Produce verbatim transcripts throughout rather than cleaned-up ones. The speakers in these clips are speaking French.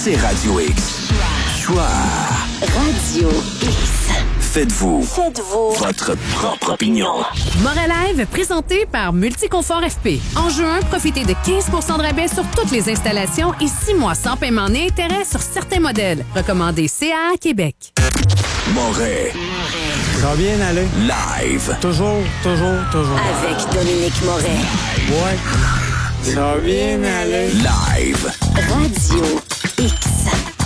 c'est Radio X. Choix. Radio X. Faites-vous. Faites-vous. Votre propre opinion. Moralive, présenté par Multiconfort F P. En juin, profitez de quinze pour cent de rabais sur toutes les installations et six mois sans paiement ni intérêt sur certains modèles. Recommandé C A A Québec. Moret. Ça va bien aller. Live. Toujours, toujours, toujours. Avec Dominique Moret. Ouais. Ça va bien aller. Live. Radio X.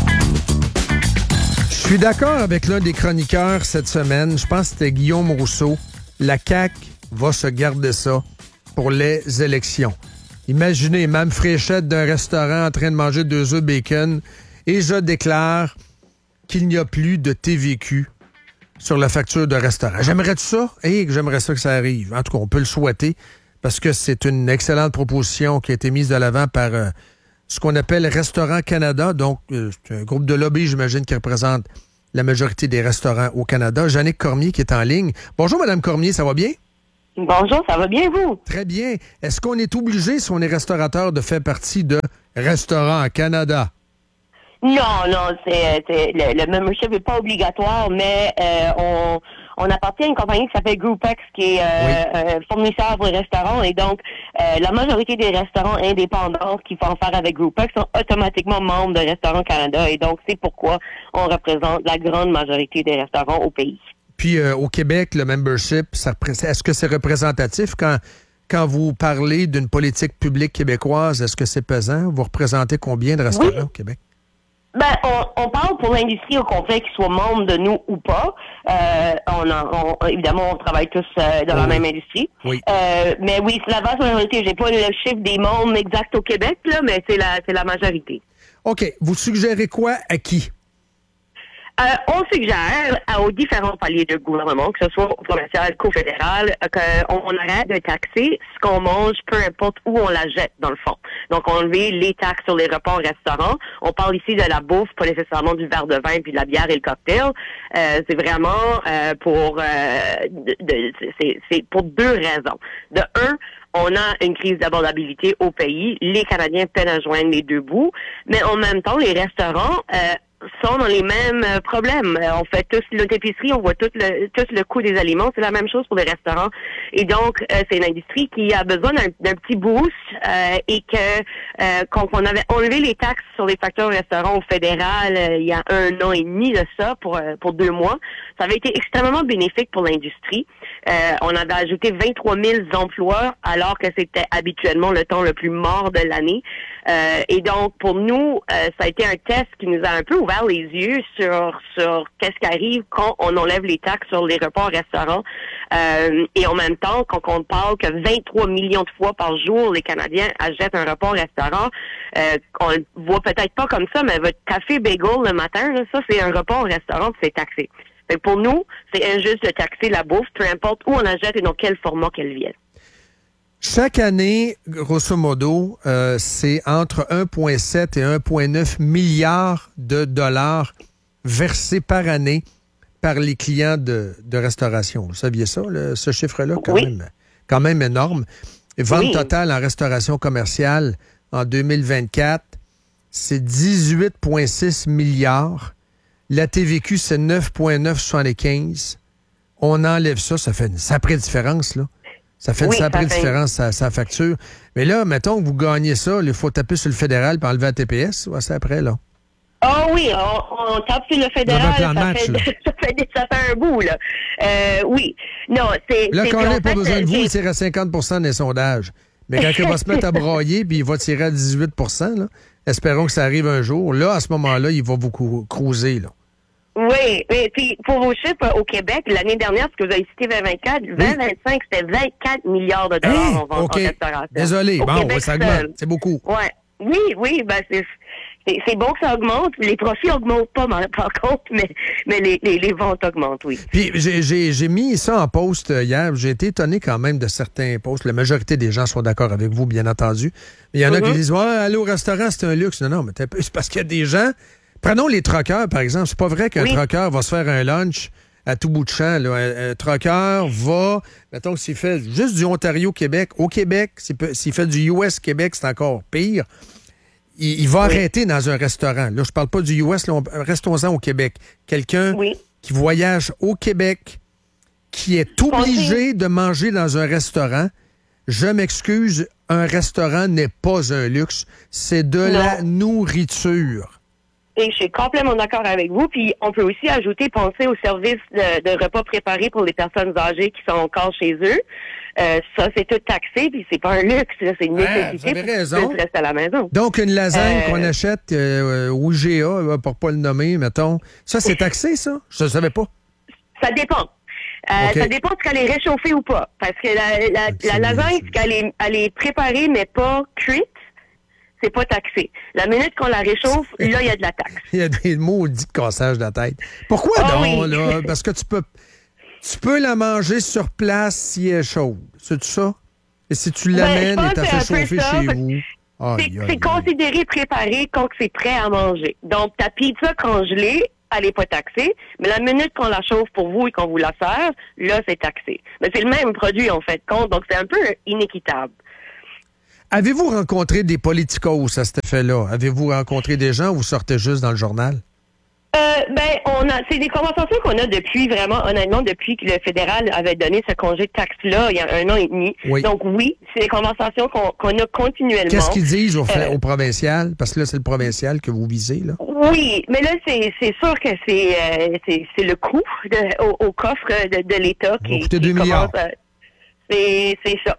Je suis d'accord avec l'un des chroniqueurs cette semaine. Je pense que c'était Guillaume Rousseau. La C A Q va se garder ça pour les élections. Imaginez, Mme Fréchette d'un restaurant en train de manger deux œufs bacon et je déclare qu'il n'y a plus de T V Q sur la facture de restaurant. J'aimerais ça? Et j'aimerais ça que ça arrive. En tout cas, on peut le souhaiter parce que c'est une excellente proposition qui a été mise de l'avant par euh, ce qu'on appelle Restaurant Canada. Donc, euh, c'est un groupe de lobby, j'imagine, qui représente la majorité des restaurants au Canada. Jannick Cormier qui est en ligne. Bonjour, Mme Cormier, ça va bien? Bonjour, ça va bien, vous? Très bien. Est-ce qu'on est obligé, si on est restaurateur, de faire partie de Restaurant Canada? Non, non, c'est, c'est le, le membership n'est pas obligatoire, mais euh, on, on appartient à une compagnie qui s'appelle GroupX, qui est euh, Oui. un fournisseur pour les restaurants, et donc euh, la majorité des restaurants indépendants qui font affaire avec GroupX sont automatiquement membres de Restaurant Canada, et donc c'est pourquoi on représente la grande majorité des restaurants au pays. Puis euh, au Québec, le membership, ça représente, est-ce que c'est représentatif quand, quand vous parlez d'une politique publique québécoise? Est-ce que c'est pesant? Vous représentez combien de restaurants Oui. au Québec? Ben, on, on parle pour l'industrie au complet, qu'ils soient membres de nous ou pas. Euh, on, en, on évidemment, on travaille tous euh, dans Oui. la même industrie. Oui. Euh, mais oui, c'est la vaste majorité. J'ai pas le chiffre des membres exact au Québec, là, mais c'est la, c'est la majorité. OK. Vous suggérez quoi à qui? Euh, on suggère à, aux différents paliers de gouvernement, que ce soit au provincial qu'au fédéral, euh, qu'on arrête de taxer ce qu'on mange, peu importe où on la jette, dans le fond. Donc, enlever les taxes sur les repas au restaurant. On parle ici de la bouffe, pas nécessairement du verre de vin puis de la bière et le cocktail. Euh, c'est vraiment euh, pour euh, de, de, c'est, c'est pour deux raisons. De un, on a une crise d'abordabilité au pays. Les Canadiens peinent à joindre les deux bouts. Mais en même temps, les restaurants euh, sont dans les mêmes euh, problèmes. Euh, on fait tous notre épicerie, on voit tout le, tout le coût des aliments. C'est la même chose pour les restaurants. Et donc, euh, c'est une industrie qui a besoin d'un, d'un petit boost euh, et que euh, quand on avait enlevé les taxes sur les facteurs restaurants au fédéral euh, il y a un an et demi de ça, pour, euh, pour deux mois, ça avait été extrêmement bénéfique pour l'industrie. Euh, on avait ajouté vingt-trois mille emplois alors que c'était habituellement le temps le plus mort de l'année. Euh, et donc, pour nous, euh, ça a été un test qui nous a un peu ouvert les yeux sur sur qu'est-ce qui arrive quand on enlève les taxes sur les repas au restaurant. Euh, et en même temps, quand on parle que vingt-trois millions de fois par jour, les Canadiens achètent un repas au restaurant, euh, on le voit peut-être pas comme ça, mais votre café bagel le matin, là, ça, c'est un repas au restaurant, c'est taxé. Fait que pour nous, c'est injuste de taxer la bouffe, peu importe où on la jette et dans quel format qu'elle vienne. Chaque année, grosso modo, euh, c'est entre un virgule sept et un virgule neuf milliards de dollars versés par année par les clients de, de restauration. Vous saviez ça, là, ce chiffre-là, quand, oui. même, quand même énorme. Vente oui. totale en restauration commerciale en deux mille vingt-quatre, c'est dix-huit virgule six milliards. La T V Q, c'est neuf virgule neuf soixante-quinze. On enlève ça, ça fait une sacrée différence, là. Ça fait oui, une sacrée ça différence, sa, sa facture. Mais là, mettons que vous gagnez ça, il faut taper sur le fédéral et enlever la T P S. Ouais, c'est après, là. Oh oui, on, on tape sur le fédéral, plan de ça, match, fait, là. ça, fait, ça fait un bout, là. Euh, oui. Non, c'est... Là, c'est, quand on n'a pas fait, besoin de vous, c'est... il tire à cinquante pour cent des sondages. Mais quand il va se mettre à broyer puis il va tirer à dix-huit pour cent, là, espérons que ça arrive un jour. Là, à ce moment-là, il va vous cruiser, là. Oui, et puis pour vos chiffres au Québec, l'année dernière, ce que vous avez cité vingt vingt-quatre, vingt vingt-cinq, c'était vingt-quatre milliards de dollars Hey, en vente OK. en restauration. Désolé. Au Bon, Québec ouais, ça augmente. seul. C'est beaucoup. Ouais. Oui, oui, ben c'est, c'est c'est bon que ça augmente. Les profits augmentent pas, par contre, mais mais les, les, les ventes augmentent, oui. Puis j'ai, j'ai, j'ai mis ça en post hier. J'ai été étonné quand même de certains posts. La majorité des gens sont d'accord avec vous, bien entendu. Mais il y en a Mm-hmm. qui disent « Ouais, aller au restaurant, c'est un luxe. » Non, non, mais t'as- c'est parce qu'il y a des gens... Prenons les truckers, par exemple. C'est pas vrai qu'un Oui. trucker va se faire un lunch à tout bout de champ. Là. Un, un trucker va, mettons que s'il fait juste du Ontario-Québec, au Québec, s'il, peut, s'il fait du U S-Québec, c'est encore pire. il, il va arrêter dans un restaurant. Là, je parle pas du U S, là, on, restons-en au Québec. Quelqu'un Oui. qui voyage au Québec, qui est obligé de manger dans un restaurant. Je m'excuse, un restaurant n'est pas un luxe. C'est de Non. la nourriture. Et je suis complètement d'accord avec vous. Puis on peut aussi ajouter, penser au service de, de repas préparés pour les personnes âgées qui sont encore chez eux. Euh, ça, c'est tout taxé, puis c'est pas un luxe, là, c'est une Ouais, nécessité vous avez pour raison. qu'ils restent à la maison. Donc, une lasagne Euh, qu'on achète euh, au I G A, euh, pour pas le nommer, mettons, ça, c'est taxé, ça? Je ne savais pas. Ça dépend. Euh, OK. Ça dépend si elle est réchauffée ou pas. Parce que la, la, C'est la lasagne, bien, si elle est, elle est préparée mais pas cuite, c'est pas taxé. La minute qu'on la réchauffe, là, il y a de la taxe. Il y a des maudits de cassage de la tête. Pourquoi Ah donc, oui. là? Parce que tu peux tu peux la manger sur place si elle est chaude. C'est ça? Et si tu Ben, l'amènes je pense et t'as que fait c'est un peu chauffer ça, chez parce- vous. C'est Aïe, aïe, c'est aïe. considéré préparé quand c'est prêt à manger. Donc, ta pizza congelée, elle n'est pas taxée. Mais la minute qu'on la chauffe pour vous et qu'on vous la sert, là, c'est taxé. Mais c'est le même produit, en fait, compte. Donc, c'est un peu inéquitable. Avez-vous rencontré des politicos à cet effet-là? Avez-vous rencontré des gens ou vous sortez juste dans le journal? Euh, ben, on a, c'est des conversations qu'on a depuis vraiment, honnêtement, depuis que le fédéral avait donné ce congé de taxe-là il y a un an et demi. Oui. Donc oui, c'est des conversations qu'on, qu'on a continuellement. Qu'est-ce qu'ils disent au, fa- Euh, au provincial? Parce que là, c'est le provincial que vous visez, là. Oui, mais là, c'est, c'est sûr que c'est, euh, c'est, c'est le coût de, au, au coffre de, de l'État Ça va qui, coûter qui deux milliards. commence à- c'est, c'est ça.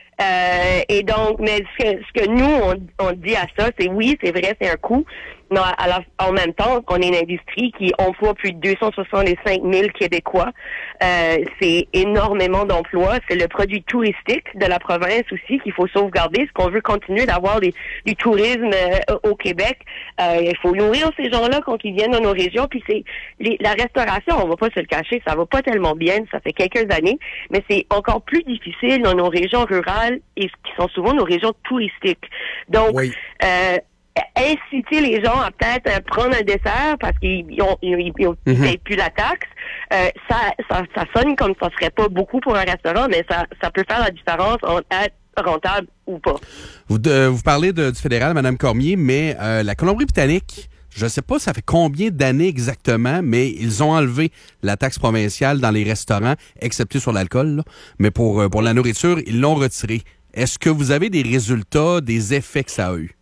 Euh, et donc, mais ce que, ce que nous, on, on dit à ça, c'est oui, c'est vrai, c'est un coût. Mais à la- en même temps, on est une industrie qui emploie plus de deux cent soixante-cinq mille Québécois. Euh, c'est énormément d'emplois. C'est le produit touristique de la province aussi qu'il faut sauvegarder. Ce qu'on veut continuer d'avoir des, du tourisme euh, au Québec. Euh, il faut nourrir ces gens-là quand ils viennent dans nos régions. Puis c'est les, la restauration, on va pas se le cacher, ça va pas tellement bien. Ça fait quelques années, mais c'est encore plus difficile dans nos régions rurales et qui sont souvent nos régions touristiques. Donc, Oui. euh, inciter les gens à peut-être euh, prendre un dessert parce qu'ils ils ont, ils, ils, ils Mhm. payent plus la taxe. Euh, ça, ça, ça sonne comme ça serait pas beaucoup pour un restaurant, mais ça, ça peut faire la différence entre être rentable ou pas. Vous, de- vous parlez de- du fédéral, Mme Cormier, mais euh, la Colombie-Britannique, je ne sais pas ça fait combien d'années exactement, mais ils ont enlevé la taxe provinciale dans les restaurants, excepté sur l'alcool, là. Mais pour, euh, pour la nourriture, ils l'ont retirée. Est-ce que vous avez des résultats, des effets que ça a eu?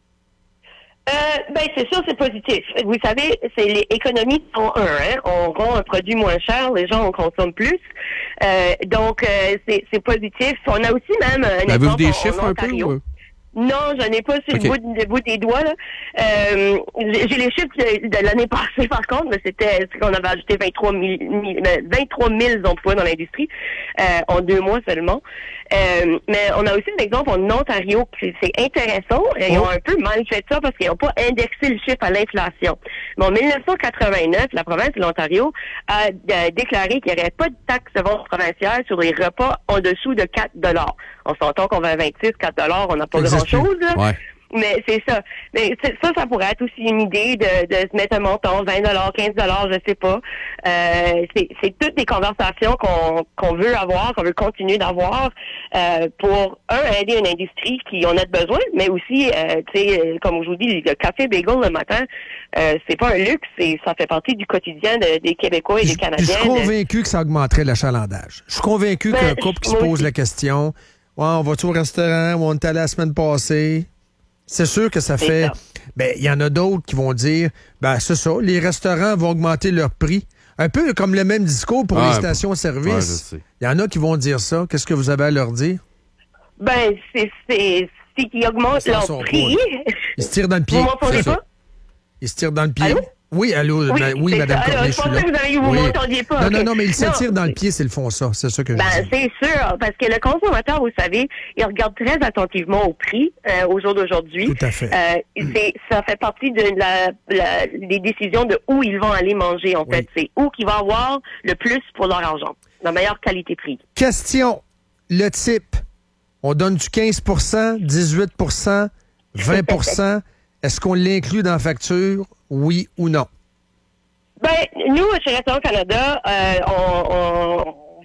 Euh, ben c'est sûr, c'est positif. Vous savez, c'est les économies sont un. Hein? On rend un produit moins cher, les gens en consomment plus. Euh, donc euh, c'est, c'est positif. On a aussi même un Avez-vous exemple des en- chiffres en un peu? Ontario. Ou... Non, je n'ai pas sur OK. le bout, de- le bout des doigts. Là. Euh, j'ai j'ai les chiffres de, de l'année passée, par contre, mais c'était c'est qu'on avait ajouté vingt-trois mille, vingt-trois mille emplois dans l'industrie euh, en deux mois seulement. Euh, mais on a aussi un exemple en Ontario qui c'est intéressant. Ils Oh. ont un peu mal fait ça parce qu'ils n'ont pas indexé le chiffre à l'inflation. Mais en dix-neuf cent quatre-vingt-neuf, la province de l'Ontario a euh, déclaré qu'il n'y aurait pas de taxe de vente provinciale sur les repas en dessous de quatre dollars. On s'entend qu'on va à vingt-six, quatre dollars, on n'a pas Ça existe grand-chose. là. Ouais. Mais c'est ça. Mais c'est- ça, ça pourrait être aussi une idée de, de se mettre un montant, vingt dollars, quinze dollars, je sais pas. Euh, c'est, c'est toutes des conversations qu'on, qu'on veut avoir, qu'on veut continuer d'avoir euh, pour, un, aider une industrie qui en a besoin, mais aussi, euh, tu sais, euh, comme je vous dis, le café bagel le matin, euh, c'est pas un luxe, c'est, ça fait partie du quotidien de- des Québécois et Je des je Canadiens. suis de- convaincu que ça augmenterait l'achalandage. Je suis convaincu Ben, qu'un couple qui se moi pose aussi. la question, ouais, on va-tu au restaurant ou on est allé la semaine passée? C'est sûr que ça C'est fait... ça. Ben, il y en a d'autres qui vont dire, ben, c'est ça, les restaurants vont augmenter leur prix. Un peu comme le même discours pour Ah, les stations-service. ouais, je sais. Il y en a qui vont dire ça. Qu'est-ce que vous avez à leur dire? Ben, c'est, c'est, c'est qu'ils augmentent Ils s'en leur sont prix. Ils se tirent dans le pied. Vous m'entendez c'est ça. pas? Ils se tirent dans le pied. Allô? Oui, allô, Oui, ma- oui c'est Madame ça. Alors, Cormier, je je suis pensais là. que vous avez- vous Oui. m'entendiez pas, Non, ok. non, non, mais ils se Non. tirent dans le pied s'ils font ça. C'est ça que je Ben, dis. c'est sûr, parce que le consommateur, vous savez, il regarde très attentivement au prix euh, au jour d'aujourd'hui. Tout à fait. Euh, c'est, ça fait partie de la, la- des décisions de où ils vont aller manger, en Oui. fait. C'est où qu'ils vont avoir le plus pour leur argent, la meilleure qualité-prix. Question. Le type. On donne du quinze pour cent, dix-huit pour cent, vingt pour cent. Est-ce qu'on l'inclut dans la facture? Oui ou non? Ben, nous, chez Restaurant Canada, euh, on, on-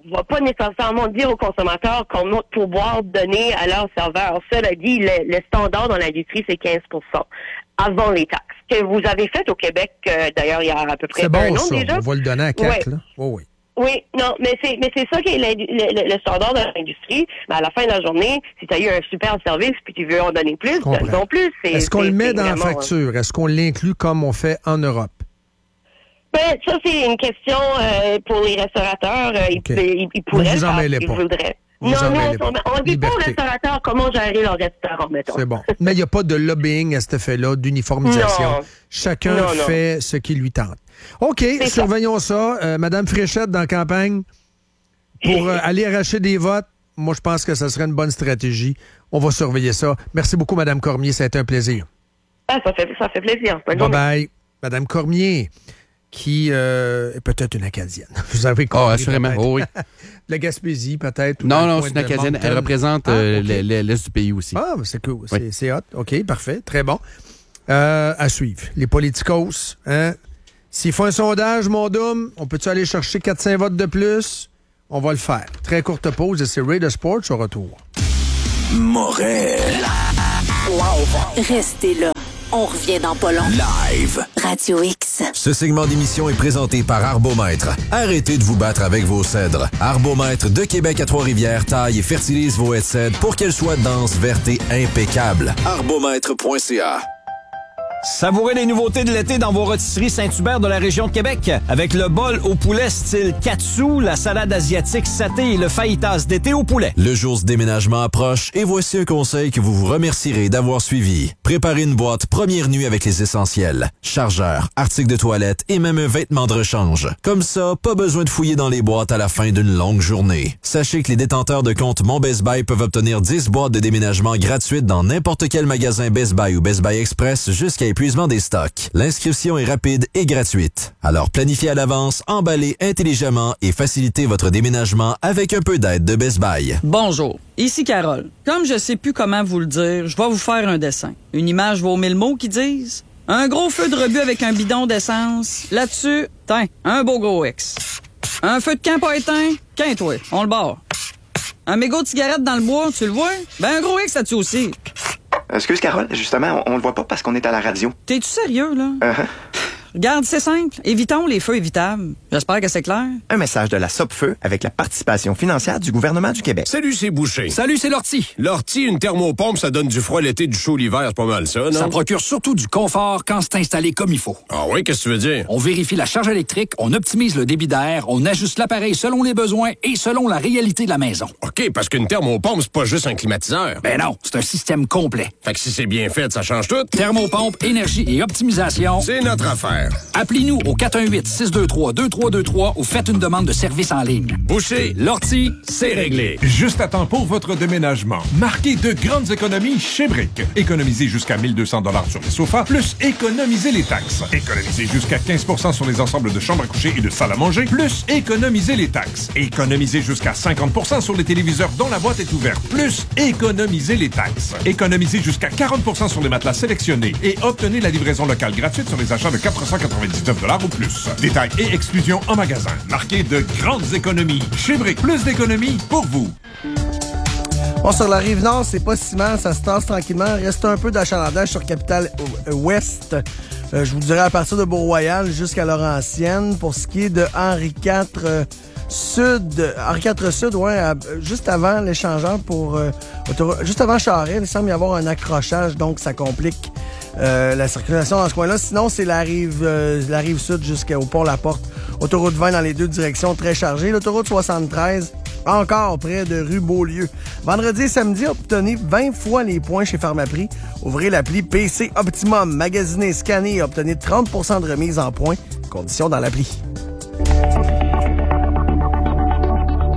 va pas nécessairement dire aux consommateurs combien de pourboire donner à leur serveur. Cela dit, le, le standard dans l'industrie, c'est quinze pour cent avant les taxes. Que vous avez fait au Québec, euh, d'ailleurs, il y a à peu près c'est un bon, an ça. déjà. On va le donner à quatre, ouais. là. Oh, oui. Oui, non, mais c'est mais c'est ça qui est le, le, le standard de l'industrie. Mais à la fin de la journée, si tu as eu un super service puis tu veux en donner plus, donne plus. C'est, Est-ce qu'on c'est, le met c'est dans vraiment, la facture? Est-ce qu'on l'inclut comme on fait en Europe? Ben, ça, c'est une question euh, pour les restaurateurs. Euh, Okay. ils, ils, ils pourraient Vous le vous en faire mêlez s'ils pas. voudraient. Vous Non, vous en non, mêlez pas. on ne dit pas aux Liberté. restaurateurs comment gérer leur restaurant, mettons. C'est bon. Mais il n'y a pas de lobbying à cet effet-là, d'uniformisation. Non. Chacun Non, non. fait ce qui lui tente. OK, C'est surveillons ça. Euh, Madame Fréchette, dans la campagne, pour euh, aller arracher des votes, moi, je pense que ce serait une bonne stratégie. On va surveiller ça. Merci beaucoup, Madame Cormier. Ça a été un plaisir. Ah, ça fait, ça fait plaisir. Bonne journée. Bye-bye. Madame Cormier, qui euh, est peut-être une Acadienne. Vous avez compris. Oh, assurément. peut-être. Oh, oui. La Gaspésie, peut-être. ou Non, dans le non, coin c'est une de Acadienne. Moncton. Elle représente Ah, euh, OK. le- le- l'Est du pays aussi. Ah, c'est cool. Oui. C'est, c'est hot. OK, parfait. Très bon. Euh, à suivre. Les politicos, hein? S'ils font un sondage, mon dôme, on peut-tu aller chercher quatre cents votes de plus? On va le faire. Très courte pause et c'est Ray de Sports au retour. Morel. Restez là. On revient dans pas long. Live. Radio X. Ce segment d'émission est présenté par Arbomètre. Arrêtez de vous battre avec vos cèdres. Arbomètre de Québec à Trois-Rivières taille et fertilise vos haies de cèdre pour qu'elles soient denses, vertes et impeccables. Arbomètre point c a. Savourez les nouveautés de l'été dans vos rôtisseries Saint-Hubert de la région de Québec. Avec le bol au poulet style katsu, la salade asiatique saté et le fajitas d'été au poulet. Le jour du déménagement approche et voici un conseil que vous vous remercierez d'avoir suivi. Préparez une boîte première nuit avec les essentiels. Chargeur, articles de toilette et même un vêtement de rechange. Comme ça, pas besoin de fouiller dans les boîtes à la fin d'une longue journée. Sachez que les détenteurs de compte Mon Best Buy peuvent obtenir dix boîtes de déménagement gratuites dans n'importe quel magasin Best Buy ou Best Buy Express jusqu'à épuisement des stocks. L'inscription est rapide et gratuite. Alors planifiez à l'avance, emballez intelligemment et facilitez votre déménagement avec un peu d'aide de Best Buy. Bonjour, ici Carole. Comme je sais plus comment vous le dire, je vais vous faire un dessin. Une image vaut mille mots qui disent un gros feu de rebut avec un bidon d'essence. Là-dessus, tiens, un beau gros X. Un feu de camp pas éteint, qu'un-toi, on le barre. Un mégot de cigarette dans le bois, tu le vois? Ben un gros X là-dessus aussi. Excuse, Carole, justement, on, on le voit pas parce qu'on est à la radio. T'es-tu sérieux, là? Uh-huh. Regarde, c'est simple. Évitons les feux évitables. J'espère que c'est clair. Un message de la Sopfeu avec la participation financière du gouvernement du Québec. Salut, c'est Boucher. Salut, c'est Lortie. Lortie, une thermopompe, ça donne du froid l'été, du chaud l'hiver, c'est pas mal ça, non? Ça procure surtout du confort quand c'est installé comme il faut. Ah oui, qu'est-ce que tu veux dire? On vérifie la charge électrique, on optimise le débit d'air, on ajuste l'appareil selon les besoins et selon la réalité de la maison. OK, parce qu'une thermopompe, c'est pas juste un climatiseur. Ben non, c'est un système complet. Fait que si c'est bien fait, ça change tout. Thermopompe, énergie et optimisation. C'est notre affaire. Appelez-nous au quatre un huit, six deux trois, deux trois deux trois ou faites une demande de service en ligne. Boucher, Lortie, c'est réglé. Juste à temps pour votre déménagement. Marquez de grandes économies chez Brick. Économisez jusqu'à mille deux cents dollars sur les sofas, plus économisez les taxes. Économisez jusqu'à quinze pour cent sur les ensembles de chambres à coucher et de salles à manger, plus économisez les taxes. Économisez jusqu'à cinquante pour cent sur les téléviseurs dont la boîte est ouverte, plus économisez les taxes. Économisez jusqu'à quarante pour cent sur les matelas sélectionnés et obtenez la livraison locale gratuite sur les achats de quatre cent quatre-vingt-dix-neuf dollars ou plus. Détails et exclusions en magasin. Marquez de grandes économies. Chez Brick, plus d'économies pour vous. Bon, sur la Rive-Nord, c'est pas si mal, ça se tasse tranquillement. Reste un peu d'achalandage sur Capitale-Ouest. Euh, je vous dirais à partir de Beau-Royal jusqu'à Laurentienne. Pour ce qui est de Henri quatre euh, Sud, Henri quatre Sud, ouais, à, juste avant l'échangeur pour... Euh, autour, juste avant Charest, il semble y avoir un accrochage, donc ça complique euh, la circulation dans ce coin-là. Sinon, c'est la rive euh, la rive sud jusqu'au Pont-la-Porte. Autoroute vingt dans les deux directions, très chargée. L'autoroute soixante-treize, encore près de rue Beaulieu. Vendredi et samedi, obtenez vingt fois les points chez Pharmaprix. Ouvrez l'appli P C Optimum. Magasinez, scannez et obtenez trente pour cent de remise en points. Conditions dans l'appli.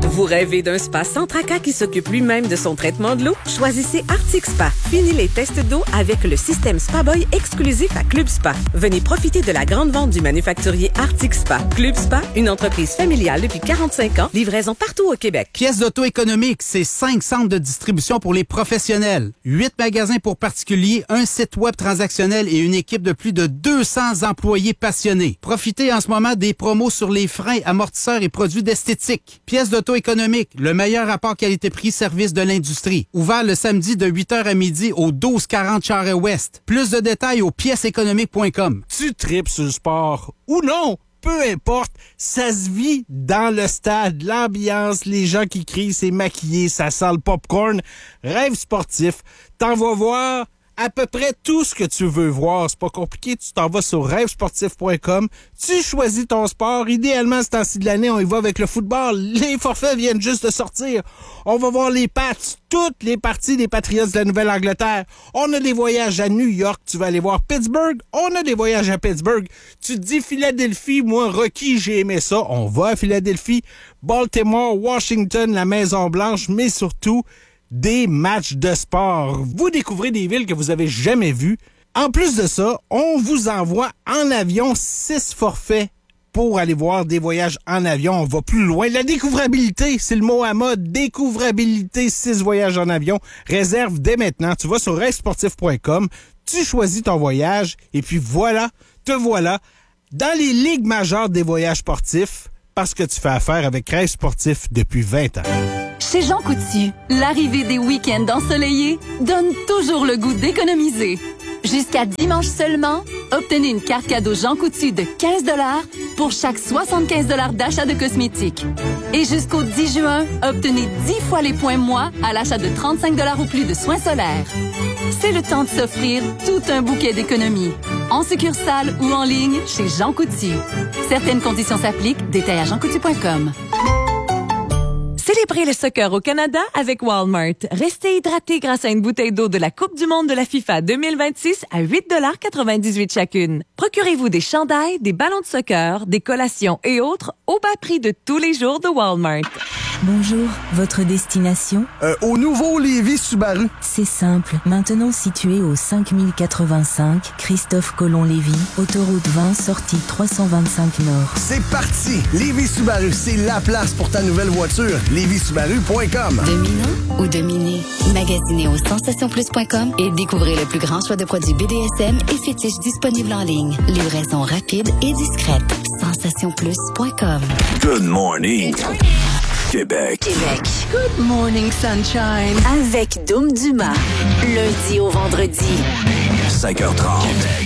Vous rêvez d'un spa sans tracas qui s'occupe lui-même de son traitement de l'eau? Choisissez Arctic Spa. Fini les tests d'eau avec le système SpaBoy exclusif à Club Spa. Venez profiter de la grande vente du manufacturier Arctic Spa. Club Spa, une entreprise familiale depuis quarante-cinq ans, livraison partout au Québec. Pièces d'auto économique, c'est cinq centres de distribution pour les professionnels, huit magasins pour particuliers, un site web transactionnel et une équipe de plus de deux cents employés passionnés. Profitez en ce moment des promos sur les freins, amortisseurs et produits d'esthétique. Pièces d'auto économique, le meilleur rapport qualité-prix-service de l'industrie. Ouvert le samedi de huit heures à midi au douze quarante Charest-Ouest. Plus de détails au pièces économiques point com. Tu tripes sur le sport ou non? Peu importe, ça se vit dans le stade. L'ambiance, les gens qui crient, c'est maquillé, ça sent le popcorn. Rêve sportif, t'en vas voir à peu près tout ce que tu veux voir. C'est pas compliqué, tu t'en vas sur rêve sportif point com, tu choisis ton sport. Idéalement, ce temps-ci de l'année, on y va avec le football. Les forfaits viennent juste de sortir. On va voir les Pats, toutes les parties des Patriots de la Nouvelle-Angleterre. On a des voyages à New York, tu vas aller voir Pittsburgh. On a des voyages à Pittsburgh. Tu te dis Philadelphie, moi, Rocky, j'ai aimé ça. On va à Philadelphie, Baltimore, Washington, la Maison-Blanche, mais surtout des matchs de sport. Vous découvrez des villes que vous avez jamais vues. En plus de ça, on vous envoie en avion six forfaits pour aller voir des voyages en avion. On va plus loin. La découvrabilité, c'est le mot à mode. Découvrabilité, six voyages en avion. Réserve dès maintenant. Tu vas sur rêve sportif point com, tu choisis ton voyage et puis voilà, te voilà dans les ligues majeures des voyages sportifs parce que tu fais affaire avec Rêve Sportif depuis vingt ans. Chez Jean Coutu, l'arrivée des week-ends ensoleillés donne toujours le goût d'économiser. Jusqu'à dimanche seulement, obtenez une carte cadeau Jean Coutu de quinze dollars pour chaque soixante-quinze dollars d'achat de cosmétiques. Et jusqu'au dix juin, obtenez dix fois les points moi à l'achat de trente-cinq dollars ou plus de soins solaires. C'est le temps de s'offrir tout un bouquet d'économies. En succursale ou en ligne chez Jean Coutu. Certaines conditions s'appliquent. Détails à jean coutu point com. Célébrez le soccer au Canada avec Walmart. Restez hydraté grâce à une bouteille d'eau de la Coupe du monde de la FIFA deux mille vingt-six à huit dollars quatre-vingt-dix-huit chacune. Procurez-vous des chandails, des ballons de soccer, des collations et autres au bas prix de tous les jours de Walmart. Bonjour, votre destination? Euh, au nouveau Lévis Subaru. C'est simple. Maintenant situé au cinq mille quatre-vingt-cinq, Christophe Colomb-Lévis, autoroute vingt, sortie trois cent vingt-cinq Nord. C'est parti! Lévis Subaru, c'est la place pour ta nouvelle voiture. lévis subaru point com. Dominant ou dominé? Magasinez au sensation plus point com et découvrez le plus grand choix de produits B D S M et fétiches disponibles en ligne. Livraison rapide et discrète. sensation plus point com. Good morning, Québec. Québec. Good morning, sunshine. Avec Doom Dumas. Lundi au vendredi. cinq heures trente.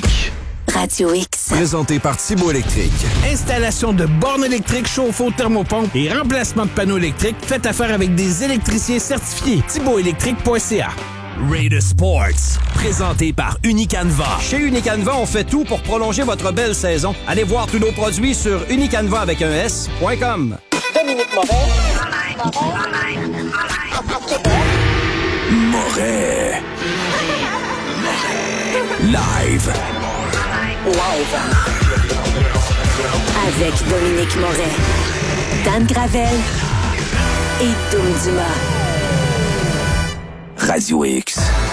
Radio X. Présenté par Thibaut Électrique. Installation de bornes électriques, chauffe-eau, thermopompe et remplacement de panneaux électriques. Faites affaire avec des électriciens certifiés. thibaut électrique point c a. Raider Sports, présenté par Unicanva. Chez Unicanva, on fait tout pour prolonger votre belle saison. Allez voir tous nos produits sur unicanva avec un S point com. Dominique Moret. Moret. Live. Live. Avec Dominique Moret, Dan Gravel et Doom Dumas. Radio X.